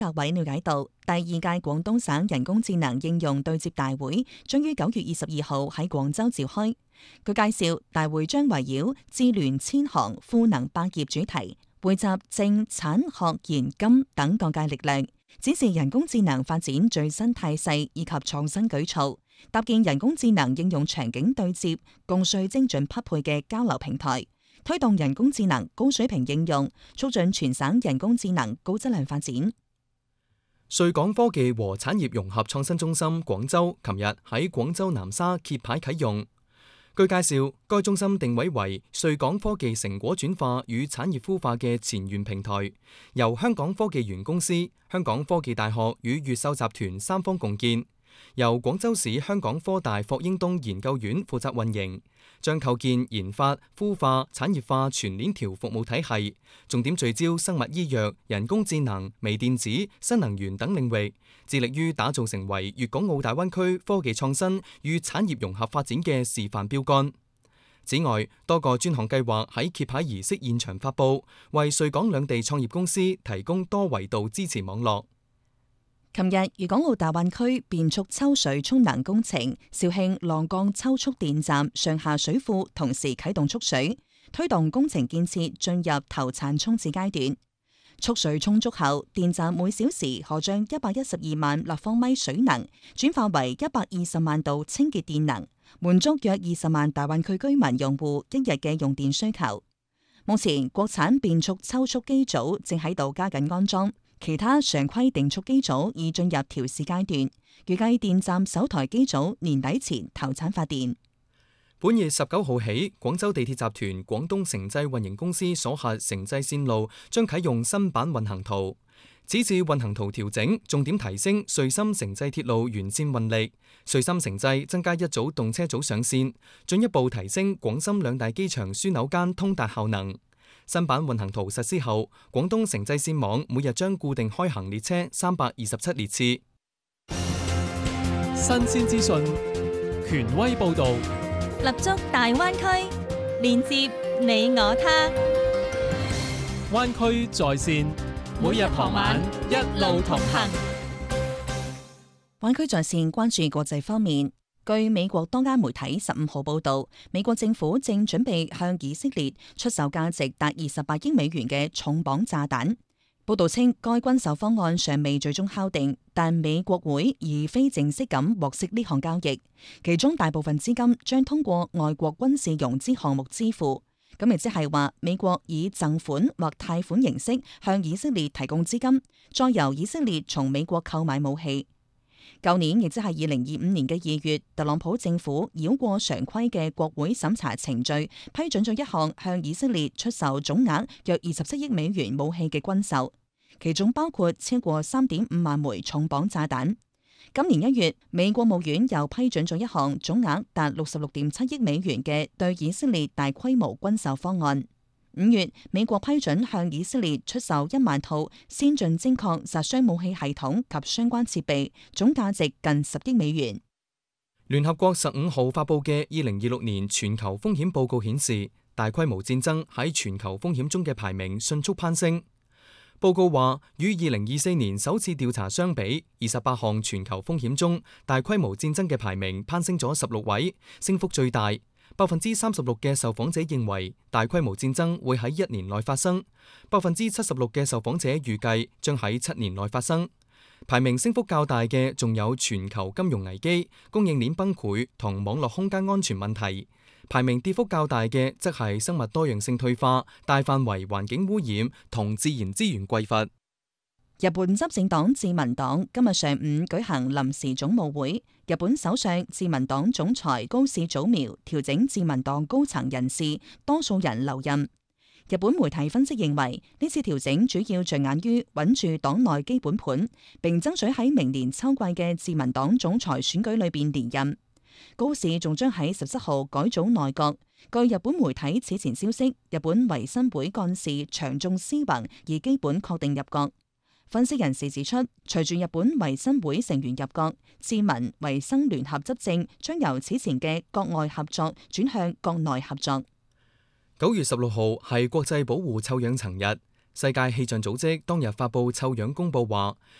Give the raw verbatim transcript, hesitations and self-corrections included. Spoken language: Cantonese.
各位了解到，第二屆廣東省人工智能應用對接大會將於九月二十二號喺廣州召開。據介紹，大會將圍繞智聯千行、賦能百業主題，匯集政、產、學、研、金等各界力量，展示人工智能發展最新態勢以及創新舉措，搭建人工智能應用場景對接、共稅精準匹配嘅交流平台，推動人工智能高水平應用，促進全省人工智能高質量發展。 穗港科技和產業融合創新中心廣州琴日喺廣州南沙揭牌啟用。據介紹，該中心定位為穗港科技成果轉化與產業孵化嘅前沿平台，由香港科技園公司、香港科技大學與越秀集團三方共建，由廣州市香港科大霍英東研究院負責運營，將構建研發、孵化、產業化全鏈條服務體系，重點聚焦生物醫藥、人工智能、微電子、新能源等領域，致力於打造成為粵港澳大灣區科技創新與產業融合發展嘅示範標杆。此外，多個專項計劃喺揭牌儀式現場發佈，為穗港兩地創業公司提供多維度支持網絡。 琴日，粵港澳大灣區變速抽水蓄能工程肇慶浪江抽蓄電站上下水庫同時啟動蓄水，推動工程建設進入投產沖治階段。蓄水充足後，電站每小時可將一百一十二萬立方米水能轉化為一百二十萬度清潔電能，滿足約二十萬大灣區居民用戶一日嘅用電需求。目前，國產變速抽蓄機組正喺度加緊安裝。其他常規定速機組已進入調試階段，預計電站首台機組年底前投產發電。 本月十九號起，廣州地鐵集團廣東城際運營公司所轄城際線路將啟用新版運行圖。此次運行圖調整，重點提升穗深城際鐵路沿線運力，穗深城際增加一組動車組上線，進一步提升廣深兩大機場樞紐間通達效能。新版運行圖實施後，廣東城際線網每日將固定開行列車三百二十七列次。 新鮮資訊，權威報導， 立足大灣區，連接你我他。 灣區在線，每日傍晚一路同行。 灣區在線關注國際方面。據美國多家媒體十五號報道，美國政府正準備向以色列出售價值達二十八億美元嘅重磅炸彈。報道稱，該軍售方案尚未最終敲定，但美國會而非正式咁獲悉呢項交易，其中大部分資金將通過外國軍事融資項目支付。咁亦即係話，美國以贈款或貸款形式向以色列提供資金，再由以色列從美國購買武器。舊年亦即係二零二五年嘅二月，特朗普政府繞過常規嘅國會審查程序，批准咗一項向以色列出售總額約二十七億美元武器嘅軍售，其中包括超過三點五萬枚重磅炸彈。今年一月，美國務院又批准咗一項總額達六十六點七億美元嘅對以色列大規模軍售方案。五月，美國批准向以色列出售一萬套先進精確殺傷武器系統及相關設備，總價值近十億美元。 聯合國十五號發佈嘅二零二六年全球風險報告顯示，大規模戰爭喺全球風險中嘅排名迅速攀升。報告話，與二零二四年首次調查相比，二十八項全球風險中，大規模戰爭嘅排名攀升咗十六位，升幅最大。百分之三十六嘅受訪者認為大規模戰爭會喺一年內發生，百分之七十六嘅受訪者預計將喺七年內發生。排名升幅較大嘅仲有全球金融危機、供應鏈崩潰同網絡空間安全問題。排名跌幅較大嘅則係生物多樣性退化、大範圍環境污染同自然資源匱乏。 日本執政黨自民黨今日上午舉行臨時總務會，日本首相自民黨總裁高市早苗調整自民黨高層人事，多數人留任。日本媒體分析認為，呢次調整主要着眼於穩住黨內基本盤，並爭取喺明年秋季嘅自民黨總裁選舉裏邊連任。高市仲將喺十七號改組內閣。據日本媒體此前消息，日本維新會幹事長仲思宏已基本確定入閣。分析人士指出，隨住日本維新會成員入閣，自民維新聯合執政將由此前嘅國外合作轉向國內合作。 九月十六號係國際保護臭氧層日， 世界氣象組織當日發布臭氧公佈話，